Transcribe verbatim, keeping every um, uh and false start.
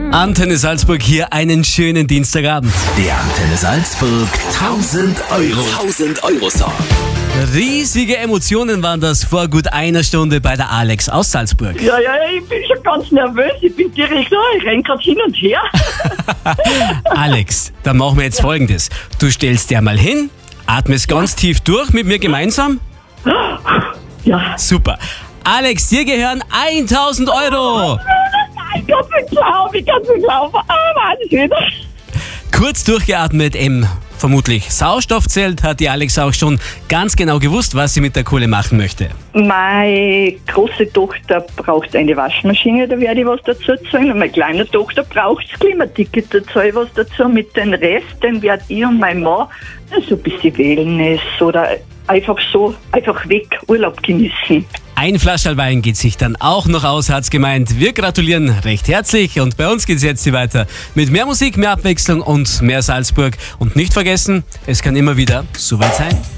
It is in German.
Antenne Salzburg hier, einen schönen Dienstagabend. Der Antenne Salzburg tausend Euro. tausend Euro Song. Riesige Emotionen waren das vor gut einer Stunde bei der Alex aus Salzburg. Ja, ja, ich bin schon ganz nervös. Ich bin direkt da. Ich renn grad hin und her. Alex, dann machen wir jetzt Folgendes. Du stellst dir mal hin, atmest ganz tief durch mit mir gemeinsam. Ja. Super. Alex, dir gehören tausend Euro. Ich kann's nicht glauben, ich kann's nicht glauben. Ah, Wahnsinn. Kurz durchgeatmet, M. Vermutlich Sauerstoff zählt, hat die Alex auch schon ganz genau gewusst, was sie mit der Kohle machen möchte. Meine große Tochter braucht eine Waschmaschine, da werde ich was dazu zahlen. Und meine kleine Tochter braucht das Klimaticket, da zahle ich was dazu. Mit dem Rest, den werde ich und mein Mann so ein bisschen Wellness oder einfach so, einfach weg, Urlaub genießen. Ein Flascherl Wein geht sich dann auch noch aus, hat's gemeint. Wir gratulieren recht herzlich und bei uns geht's jetzt hier weiter mit mehr Musik, mehr Abwechslung und mehr Salzburg. Und nicht vergessen, es kann immer wieder soweit sein.